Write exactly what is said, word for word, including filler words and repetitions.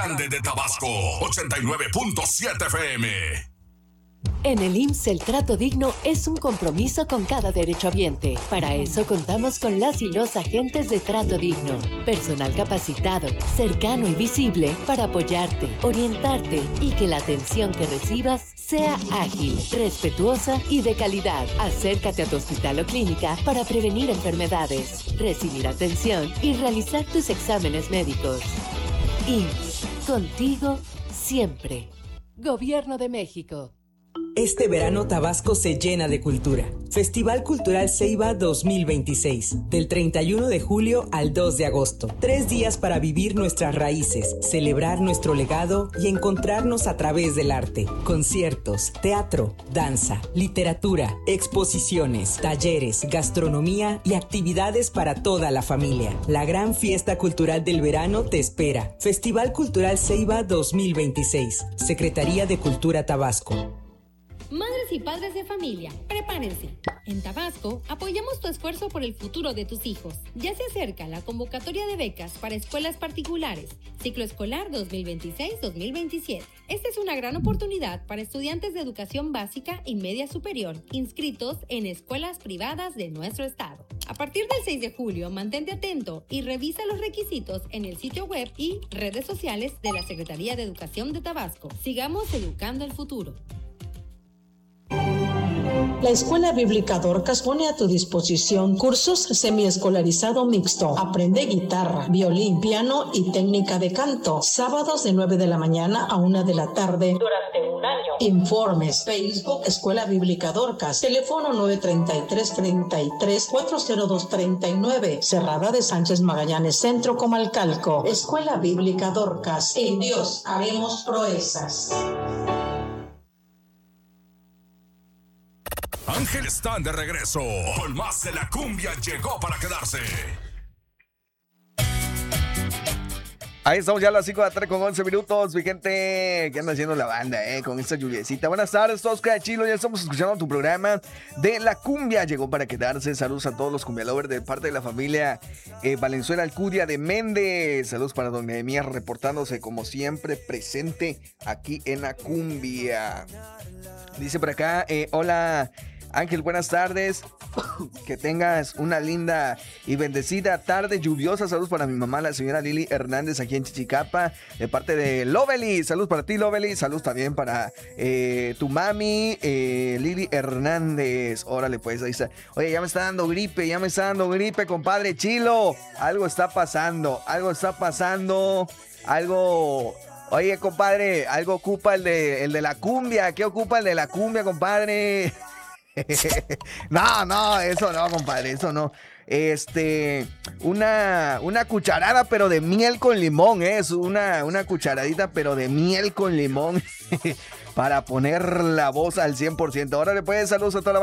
grande de Tabasco, ochenta y nueve punto siete F M. En el I M S S el trato digno es un compromiso con cada derechohabiente. Para eso contamos con las y los agentes de trato digno. Personal capacitado, cercano y visible para apoyarte, orientarte y que la atención que recibas sea ágil, respetuosa y de calidad. Acércate a tu hospital o clínica para prevenir enfermedades, recibir atención y realizar tus exámenes médicos. I M S S, contigo siempre. Gobierno de México. Este verano Tabasco se llena de cultura. Festival Cultural Ceiba dos mil veintiséis, del treinta y uno de julio al dos de agosto. Tres días para vivir nuestras raíces, celebrar nuestro legado y encontrarnos a través del arte. Conciertos, teatro, danza, literatura, exposiciones, talleres, gastronomía y actividades para toda la familia. La gran fiesta cultural del verano te espera. Festival Cultural Ceiba dos mil veintiséis, Secretaría de Cultura Tabasco. Madres y padres de familia, prepárense. En Tabasco, apoyamos tu esfuerzo por el futuro de tus hijos. Ya se acerca la convocatoria de becas para escuelas particulares, ciclo escolar dos mil veintiséis dos mil veintisiete. Esta es una gran oportunidad para estudiantes de educación básica y media superior, inscritos en escuelas privadas de nuestro estado. A partir del seis de julio, mantente atento y revisa los requisitos en el sitio web y redes sociales de la Secretaría de Educación de Tabasco. Sigamos educando el futuro. La Escuela Bíblica Dorcas pone a tu disposición cursos semiescolarizado mixto. Aprende guitarra, violín, piano y técnica de canto. Sábados de nueve de la mañana a una de la tarde durante un año. Informes: Facebook Escuela Bíblica Dorcas. Teléfono nueve treinta y tres, treinta y tres, cuatro cero dos, treinta y nueve. Cerrada de Sánchez Magallanes Centro, Comalcalco. Escuela Bíblica Dorcas. En Dios haremos proezas. Ángel están de regreso. Con más de la cumbia llegó para quedarse. Ahí estamos ya a las cinco de la tarde con once minutos. Mi gente, ¿qué anda haciendo la banda, eh? Con esta lluviecita. Buenas tardes, todos chilo. Ya estamos escuchando tu programa de la cumbia. Llegó para quedarse. Saludos a todos los cumbia lovers de parte de la familia eh, Valenzuela Alcudia de Méndez. Saludos para don Nehemías reportándose como siempre presente aquí en la cumbia. Dice por acá, eh, hola Ángel, buenas tardes. Que tengas una linda y bendecida tarde lluviosa. Saludos para mi mamá, la señora Lili Hernández, aquí en Chichicapa, de parte de Lovely. Saludos para ti, Lovely. Saludos también para eh, tu mami, eh, Lili Hernández. Órale, pues, ahí está. Oye, ya me está dando gripe, ya me está dando gripe, compadre Chilo. Algo está pasando, algo está pasando, algo... Oye, compadre, algo ocupa el de, el de la cumbia. ¿Qué ocupa el de la cumbia, compadre? No, no, eso no, compadre, eso no. Este, una, una cucharada, pero de miel con limón, ¿eh? Es una, una cucharadita, pero de miel con limón. Para poner la voz al cien por ciento. Ahora le puedes saludos a toda la